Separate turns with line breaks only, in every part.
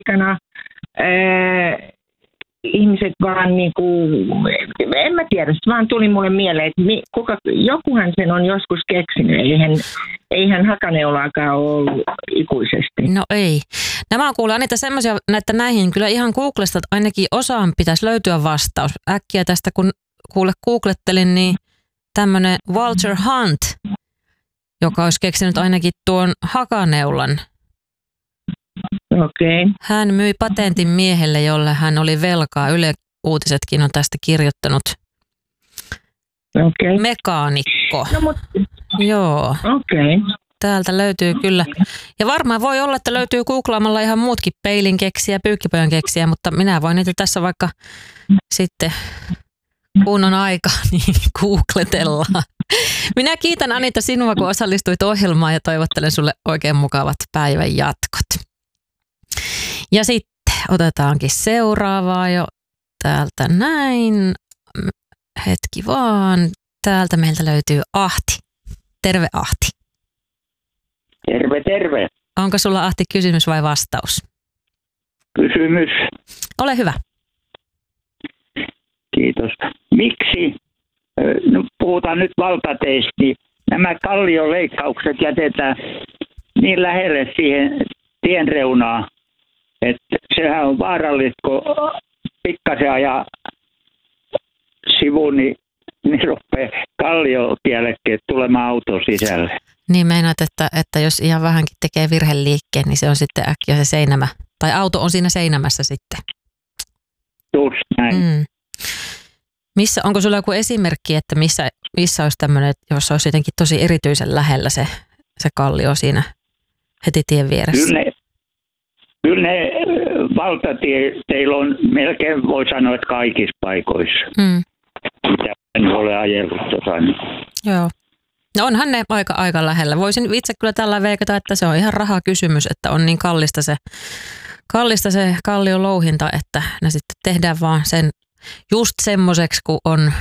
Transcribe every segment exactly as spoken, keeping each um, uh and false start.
aikana ää, ihmiset vaan niinku, en mä tiedä, se vaan tuli mulle mieleen, että mi, kuka, jokuhan sen on joskus keksinyt, eihän, eihän hakaneulaakaan ole ollut ikuisesti.
No ei. Nämä on kuullut Anita semmoisia, että näihin kyllä ihan Googlesta ainakin osaan pitäisi löytyä vastaus. Äkkiä tästä kun kuule googlettelin, niin tämmöinen Walter Hunt, joka olisi keksinyt ainakin tuon hakaneulan.
Okei. Okay.
Hän myi patentin miehelle, jolle hän oli velkaa. Yle Uutisetkin on tästä kirjoittanut.
Okei. Okay.
Mekaanikko.
No, mut...
Joo.
Okei. Okay.
Täältä löytyy kyllä. Ja varmaan voi olla, että löytyy googlaamalla ihan muutkin peilin keksiä, pyykkipojan keksiä, mutta minä voin niitä tässä vaikka sitten, kun on aika, niin googletellaan. Minä kiitän Anita sinua, kun osallistuit ohjelmaan ja toivottelen sulle oikein mukavat päivän jatkot. Ja sitten otetaankin seuraavaa jo täältä näin. Hetki vaan. Täältä meiltä löytyy Ahti. Terve Ahti.
Terve, terve.
Onko sulla Ahti kysymys vai vastaus?
Kysymys.
Ole hyvä.
Kiitos. Miksi, no puhutaan nyt valtateistä, niin nämä kallioleikkaukset jätetään niin lähelle siihen tien reunaan, että sehän on vaarallista, kun pikkasen ajaa sivuun, niin, niin rupeaa kalliotiellekin tulemaan auton sisälle.
Niin meinaat, että, että jos ihan vähänkin tekee virheliikkeen, niin se on sitten äkkiä se seinämä. Tai auto on siinä seinämässä sitten.
Just näin. Mm.
Missä, onko sulla joku esimerkki, että missä, missä olisi tämmöinen, jos olisi jotenkin tosi erityisen lähellä se, se kallio siinä heti tien vieressä?
Kyllä ne, kyllä ne valtateillä on melkein, voi sanoa, että kaikissa paikoissa. Mm. Mitä en ole ajellut tuossa.
Joo. No onhan ne aika, aika lähellä. Voisin itse kyllä tällä veikata, että se on ihan rahakysymys, että on niin kallista se, kallista se kallion louhinta, että ne sitten tehdään vaan sen just semmoiseksi, kun on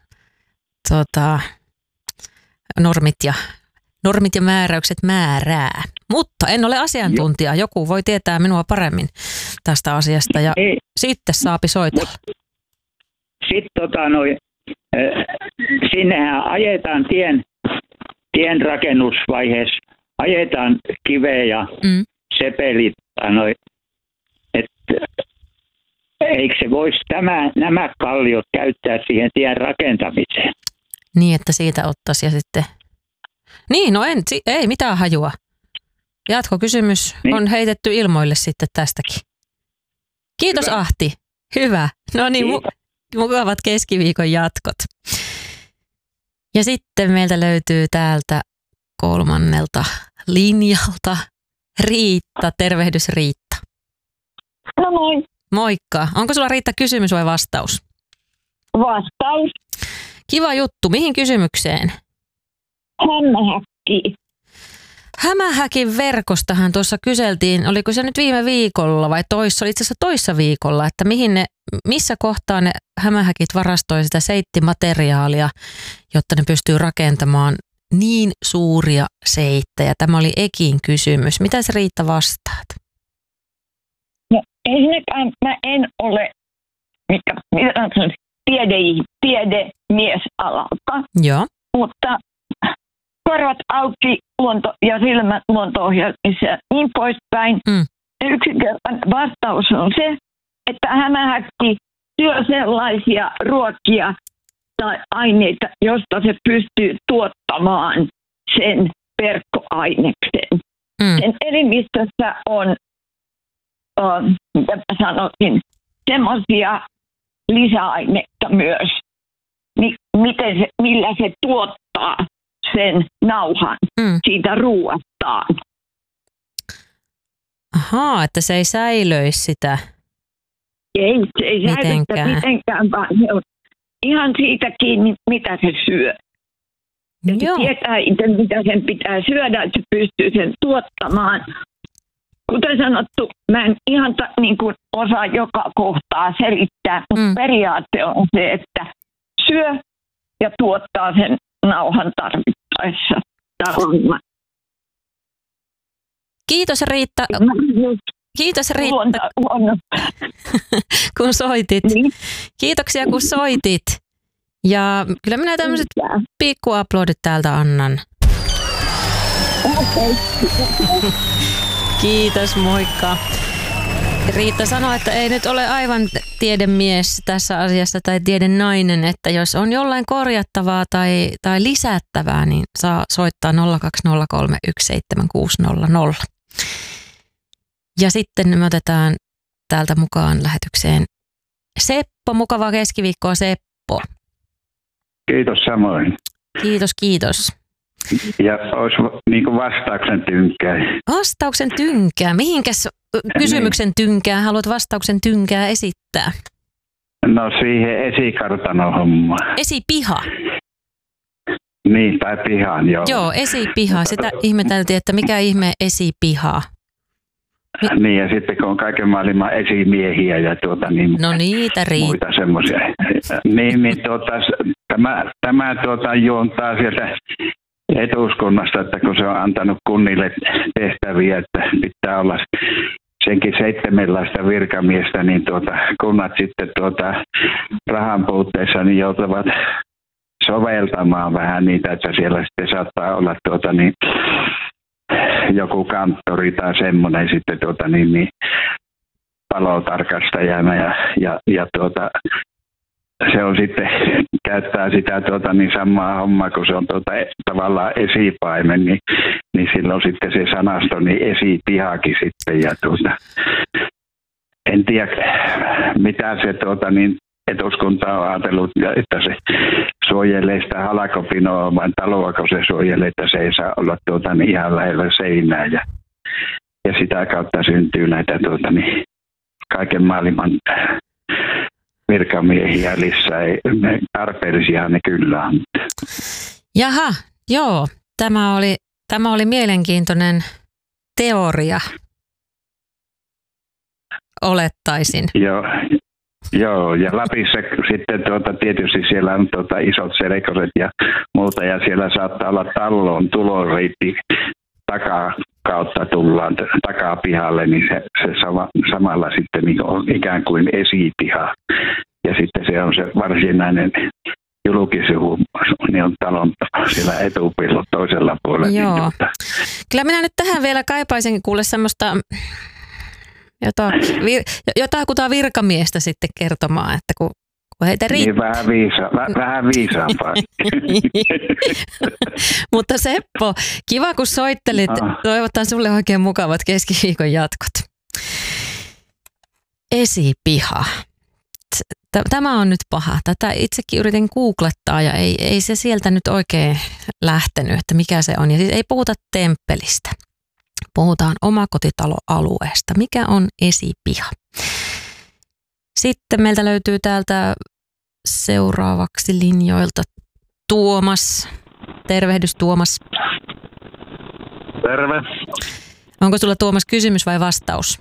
tota, normit, ja, normit ja määräykset määrää. Mutta en ole asiantuntija. Joku voi tietää minua paremmin tästä asiasta ja ei, sitten saapi soitella.
Sitten tota, noi, äh, sinnehän ajetaan tien, tien rakennusvaiheessa, ajetaan kiveä ja mm. sepelit. Noi, että eikö se voisi tämä, nämä kalliot käyttää siihen tien rakentamiseen?
Niin, että siitä ottaisi ja sitten... Niin, no en, ei mitään hajua. Jatkokysymys niin. On heitetty ilmoille sitten tästäkin. Kiitos Hyvä. Ahti. Hyvä. No niin, mu- mukavat keskiviikon jatkot. Ja sitten meiltä löytyy täältä kolmannelta linjalta Riitta. Tervehdys Riitta.
No moi.
Moikka. Onko sulla Riitta kysymys vai vastaus?
Vastaus.
Kiva juttu. Mihin kysymykseen?
Hämähäkki.
Hämähäkin verkostahan tuossa kyseltiin, oliko se nyt viime viikolla vai toissa, itse asiassa toissa viikolla, että mihin ne, missä kohtaa ne hämähäkit varastoi sitä seittimateriaalia, jotta ne pystyy rakentamaan niin suuria seittejä. Tämä oli Ekin kysymys. Mitä se Riitta vastaat?
No ensinnäkään mä en ole mikä, mitä tiede, tiedemiesalalta,
Joo.
mutta korvat auki luonto- ja silmät luonto-ohjelmissa ja niin poispäin. Mm. Yksinkertainen vastaus on se, että hämähäkki syö sellaisia ruokia tai aineita, josta se pystyy tuottamaan sen verkkoaineksen. Mm. Sen elimistössä on, on mitä sanotin, semmoisia lisäaineita myös, mi- miten se, millä se tuottaa sen nauhan mm. siitä ruuastaan.
Ahaa, että se ei säilöisi sitä.
Ei, se ei säilöisi sitä mitenkään, vaan se on ihan siitä kiinni, mitä se syö. Ja se Joo. tietää itse, mitä sen pitää syödä, että se pystyy sen tuottamaan. Kuten sanottu, mä en ihan ta, niin kuin osaa joka kohtaa selittää, mutta mm. periaate on se, että syö ja tuottaa sen nauhan tarvittaessa.
Kiitos Riitta. Kiitos Riitta,
Huono, huono.
kun soitit.
Niin.
Kiitoksia, kun soitit. Ja kyllä minä tämmöiset pikkuaplodit täältä annan.
Okay.
Kiitos, moikka. Riitta sanoi, että ei nyt ole aivan tiedemies tässä asiassa tai tiedenainen, että jos on jollain korjattavaa tai, tai lisättävää, niin saa soittaa nolla kaksi nolla kolme yksi seitsemän kuusi nolla nolla. Ja sitten me otetaan täältä mukaan lähetykseen Seppo. Mukavaa keskiviikkoa, Seppo.
Kiitos samoin.
Kiitos, kiitos.
Ja olisi niin kuin vastauksen tynkää.
Vastauksen tynkää. Mihinkäs kysymyksen tynkää haluat vastauksen tynkää esittää?
No siihen esikartano-homma.
Esipiha.
Niin, tai pihaan, joo.
Joo, esipiha. Sitä ihmeteltiin, että mikä ihme esipiha.
Mi- niin, ja sitten kun on kaiken maailman esimiehiä ja tuota, niin
no niitä riittää.
muita semmoisia. niin, niin tuota, tämä, tämä tuota, juontaa sieltä etuuskunnasta, että kun se on antanut kunnille tehtäviä, että pitää olla senkin seitsemänlaista virkamiestä, niin tuota, kunnat sitten tuota, rahan puutteessa niin joutuvat soveltamaan vähän niitä, että siellä sitten saattaa olla tuota, niin, joku kanttori tai semmoinen sitten tuota, niin, niin, palotarkastajana ja, ja, ja tuota, se on sitten, käyttää sitä tuota, niin samaa hommaa, kun se on tuota, tavallaan esipaimen, niin, niin silloin sitten se sanasto, niin esipihakin sitten. Ja tuota, en tiedä, mitä se tuota, niin etuskunta on ajatellut, että se suojelee sitä halkopinoa, vai taloa, kun se suojelee, että se ei saa olla tuota, niin ihan lähellä seinää. Ja, ja sitä kautta syntyy näitä tuota, niin kaiken maailman virkamiehiä lisää. Tarpeellisia ne kyllä on.
Jaha, joo. Tämä oli, tämä oli mielenkiintoinen teoria, olettaisin.
Joo, joo ja Lapissa sitten tuota, tietysti siellä on tuota, isot selkoset ja muuta, ja siellä saattaa olla talloon tuloriitti takaa kautta tullaan takapihalle, niin se, se sama, samalla sitten niin on ikään kuin esipiha. Ja sitten se on se varsinainen julkisivu, niin on talon siellä etupillon toisella puolella.
Joo.
Niin,
kyllä minä nyt tähän vielä kaipaisin kuule semmoista jotain, jotain virkamiestä sitten kertomaan, että kun heitä riittää.
Niin vähän, viisa, väh, vähän viisaampaa.
Mutta Seppo, kiva kun soittelit. Ah. Toivotan sulle oikein mukavat keskiviikon jatkot. Esipiha. Tämä on nyt paha. Tätä itsekin yritin googlettaa ja ei, ei se sieltä nyt oikein lähtenyt, että mikä se on. Ja siis ei puhuta temppelistä. Puhutaan omakotitaloalueesta. Mikä on esipiha? Sitten meiltä löytyy täältä seuraavaksi linjoilta Tuomas. Tervehdys Tuomas.
Terve.
Onko sulla Tuomas kysymys vai vastaus?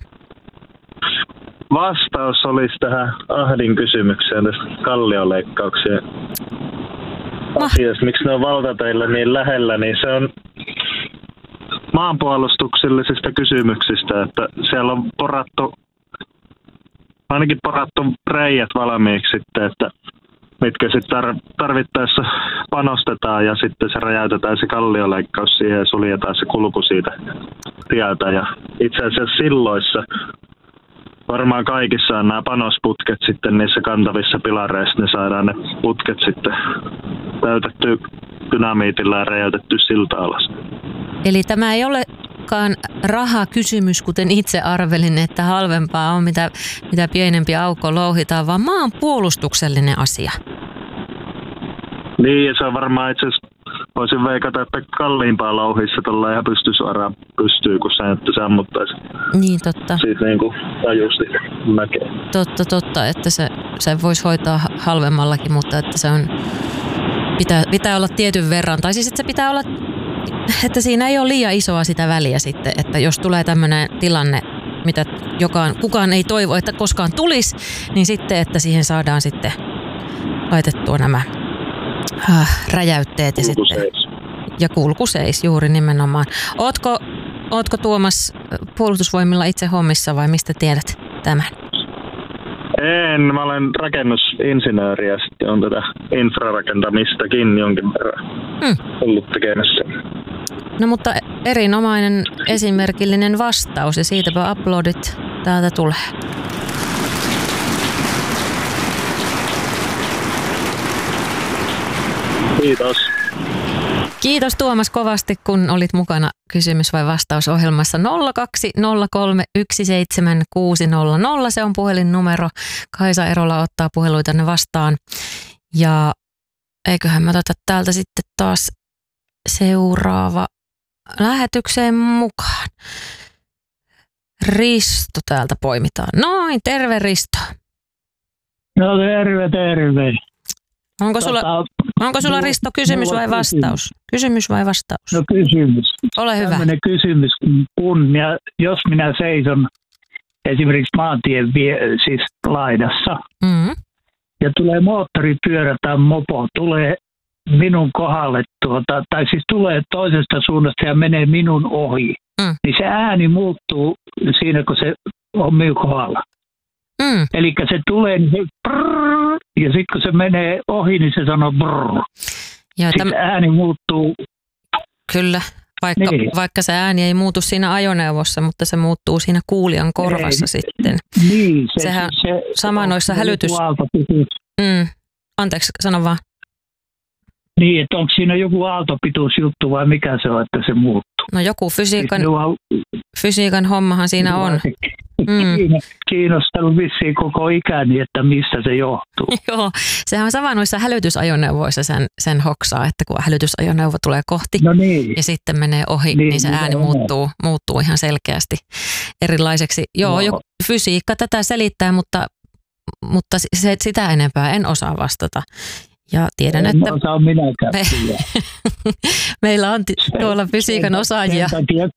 Vastaus olisi tähän Ahdin kysymykseen tästä kallioleikkauksien asiasta. Miksi ne on valtateillä niin lähellä, niin se on maanpuolustuksellisista kysymyksistä, että siellä on porattu ainakin porattu reijät valmiiksi sitten, että mitkä sitten tarvittaessa panostetaan ja sitten se räjäytetään se kallioleikkaus siihen ja suljetaan se kulku siitä tieltä. Ja itse asiassa silloissa varmaan kaikissa on nämä panosputket sitten niissä kantavissa pilareissa, ne saadaan ne putket sitten täytetty dynamiitilla ja räjäytetty silta alas.
Eli tämä ei olekaan rahakysymys, kuten itse arvelin, että halvempaa on, mitä, mitä pienempi aukko louhitaan, vaan maan puolustuksellinen asia.
Niin, ja se on varmaan itse asiassa, voisin veikata, että kalliimpaa louhissa tuolla ihan pystysuoraan pystyy, kun se, että se ammuttaisi.
Niin, totta.
Siitä niin kuin tajusti mäkeä.
Totta, totta, että se, se voisi hoitaa halvemmallakin, mutta että se on, pitää, pitää olla tietyn verran. Tai siis, että se pitää olla, että siinä ei ole liian isoa sitä väliä sitten, että jos tulee tämmöinen tilanne, mitä jokaan, kukaan ei toivo, että koskaan tulisi, niin sitten, että siihen saadaan sitten laitettua nämä äh, räjäytteet ja, sitten, ja kulkuseis juuri nimenomaan. Ootko ootko Tuomas puolustusvoimilla itse hommissa vai mistä tiedät tämän?
En, mä olen rakennusinsinööri ja sitten on tätä infrarakentamistakin jonkin verran hmm. ollut tekemässä.
No mutta erinomainen esimerkillinen vastaus ja siitäpä uploadit täältä tulee.
Kiitos.
Kiitos Tuomas kovasti, kun olit mukana kysymys- vai vastausohjelmassa. nolla kaksi nolla kolme yksi seitsemän kuusi nolla nolla, se on puhelinnumero. Kaisa Erola ottaa puheluitanne vastaan. Ja eiköhän mä oteta täältä sitten taas seuraava lähetykseen mukaan. Risto täältä poimitaan. Noin, terve Risto.
No terve, terve.
Onko sulla, tota, onko sulla Risto kysymys vai vastaus? Kysymys. kysymys vai vastaus?
No kysymys.
Ole hyvä.
Tällainen kysymys, kun minä, jos minä seison esimerkiksi maantien vie, siis laidassa mm-hmm. ja tulee moottoripyörä tai mopo, tulee minun kohdalle, tuota, tai siis tulee toisesta suunnasta ja menee minun ohi, mm. niin se ääni muuttuu siinä, kun se on minun kohdalla. Mm. Eli se tulee, niin se brrr, ja sitten kun se menee ohi, niin se sanoo brrr. Sitten täm... ääni muuttuu.
Kyllä, vaikka, niin. vaikka se ääni ei muutu siinä ajoneuvossa, mutta se muuttuu siinä kuulijan korvassa ei. sitten.
Niin, se,
Sehän
se,
sama
se
noissa hälytys... Mm. Anteeksi, sano vaan.
Niin, että onko siinä joku aaltopituusjuttu vai mikä se on, että se muuttuu?
No joku fysiikan, fysiikan hommahan siinä on.
Mm. Kiinnostanut vissiin koko ikäni, että mistä se johtuu.
Joo, sehän on sama noissa hälytysajoneuvoissa sen, sen hoksaa, että kun hälytysajoneuvo tulee kohti
no niin.
ja sitten menee ohi, niin, niin se ääni muuttuu, muuttuu ihan selkeästi erilaiseksi. Joo, no. joku, fysiikka tätä selittää, mutta, mutta se, sitä enempää en osaa vastata. Ja tiedän,
en
että
osaa minäkään me,
meillä on tuolla fysiikan osaajia.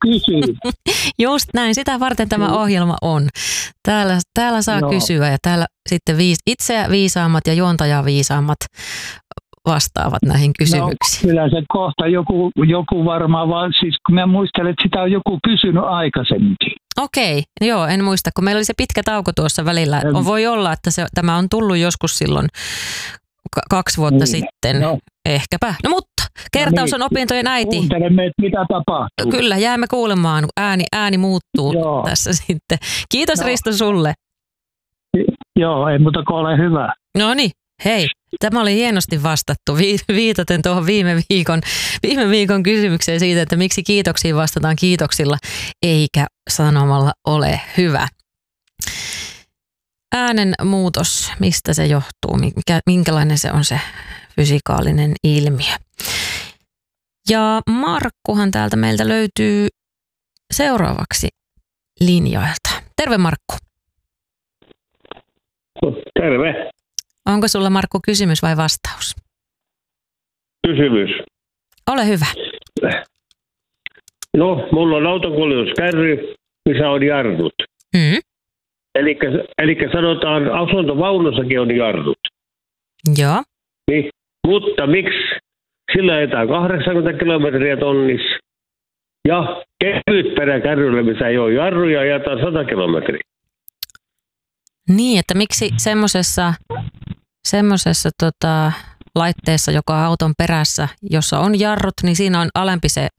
Just näin, sitä varten tämä ohjelma on. Täällä, täällä saa no. kysyä ja täällä sitten viis, itseä viisaammat ja juontajaa viisaammat vastaavat näihin kysymyksiin.
No, kyllä se kohta joku, joku varmaan, vaan siis kun mä muistelen, että sitä on joku kysynyt aikaisemminkin.
Okei, joo, en muista, kun meillä oli se pitkä tauko tuossa välillä. On, voi olla, että se, tämä on tullut joskus silloin kaksi vuotta niin. sitten, no. ehkäpä. No mutta, kertaus on opintojen äiti.
Kuuntelemme, että mitä tapahtuu.
Kyllä, jäämme kuulemaan. Ääni, ääni muuttuu Joo. tässä sitten. Kiitos no. Risto sulle.
Joo, ei muuta kuin ole hyvä.
No niin, hei. Tämä oli hienosti vastattu, viitaten tuohon viime viikon, viime viikon kysymykseen siitä, että miksi kiitoksiin vastataan kiitoksilla, eikä sanomalla ole hyvä. Äänen muutos, mistä se johtuu, mikä, minkälainen se on se fysikaalinen ilmiö. Ja Markkuhan täältä meiltä löytyy seuraavaksi linjoilta. Terve Markku.
Terve.
Onko sulla Markku kysymys vai vastaus?
Kysymys.
Ole hyvä.
No, mulla on autokuljetuskärry, missä on jarrut. Mm. Eli sanotaan, asuntovaunossakin on jarrut.
Joo.
Niin, mutta miksi sillä ajetaan kahdeksankymmentä kilometriä tonnissa ja kevyt peräkärryllä, missä ei ole jarruja, ajetaan sata kilometriä?
Niin, että miksi semmoisessa semmosessa tota, laitteessa, joka on auton perässä, jossa on jarrut, niin siinä on alempi se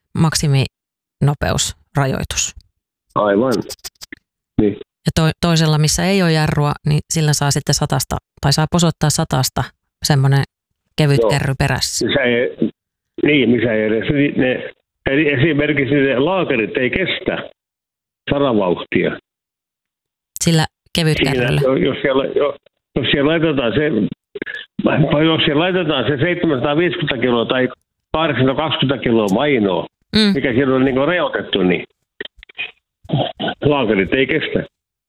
maksiminopeusrajoitus.
Aivan. Niin.
Ja to, toisella, missä ei ole jarrua, niin sillä saa sitten satasta, tai saa posottaa satasta semmoinen kevyt Joo. kärry perässä. Missä
ei, niin, missä ei edes. Ne, esimerkiksi ne laakerit ei kestä saravauhtia.
Sillä kevyt kärryllä.
Jos siellä, jos siellä laitetaan se, jos siellä laitetaan se seitsemänsataaviisikymmentä kiloa tai kahdeksansataakaksikymmentä kiloa mainoa, mm. mikä siellä on niin kuin rajoitettu, niin laakerit ei kestä.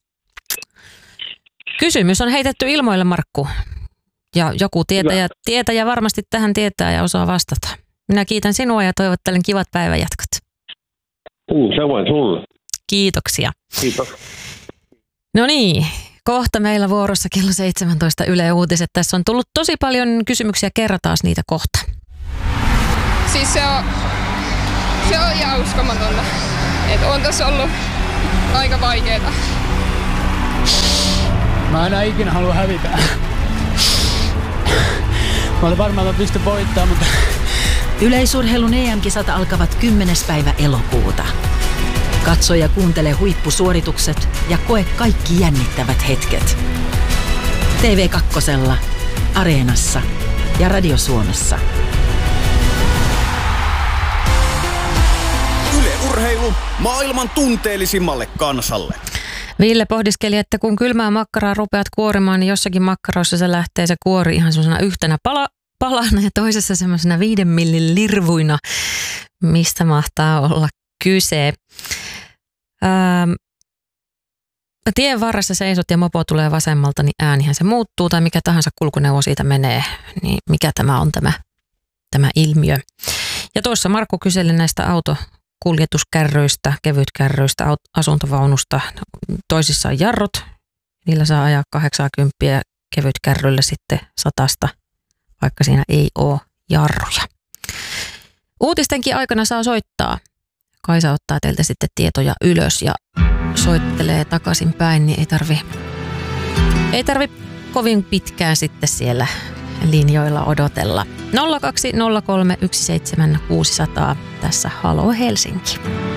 Kysymys on heitetty ilmoille, Markku. Ja joku tietäjä, tietäjä varmasti tähän tietää ja osaa vastata. Minä kiitän sinua ja toivottelen kivat päivänjatkot.
Mm, samoin sulle.
Kiitoksia.
Kiitos.
No niin, kohta meillä vuorossa kello seitsemäntoista Yle Uutiset. Tässä on tullut tosi paljon kysymyksiä, kerran taas niitä kohta.
Siis se on, se on ihan uskomatonta. Et on tässä ollut aika vaikeeta.
Mä enää ikinä halua hävitä. Mä olin varmaan, että mä pystyn voittamaan, mutta...
Yleisurheilun E M-kisat alkavat kymmenes päivä elokuuta. Katso ja kuuntele huippusuoritukset ja koe kaikki jännittävät hetket. T V kaksi, Areenassa ja Radio Suomessa.
Yle Urheilu maailman tunteellisimmalle kansalle.
Ville pohdiskeli, että kun kylmää makkaraa rupeat kuorimaan, niin jossakin makkaroissa se lähtee se kuori ihan semmoisena yhtenä pala, palana ja toisessa semmoisena viiden millin lirvuina. Mistä mahtaa olla kyse? Ähm, tien varressa seisot ja mopo tulee vasemmalta, niin äänihän se muuttuu tai mikä tahansa kulkuneuvo siitä menee. Niin mikä tämä on tämä, tämä ilmiö? Ja tuossa Markku kyseli näistä autokuljetuskärryistä, kevytkärryistä, asuntovaunusta. Toisissa on jarrut, niillä saa ajaa kahdeksankymmentä kevytkärryllä sitten satasta, vaikka siinä ei ole jarruja. Uutistenkin aikana saa soittaa. Kaisa ottaa teiltä sitten tietoja ylös ja soittelee takaisin päin, niin ei tarvi, ei tarvi kovin pitkään sitten siellä linjoilla odotella. nolla kaksi nolla kolme yksi seitsemän kuusi nolla nolla. Tässä Halo Helsinki.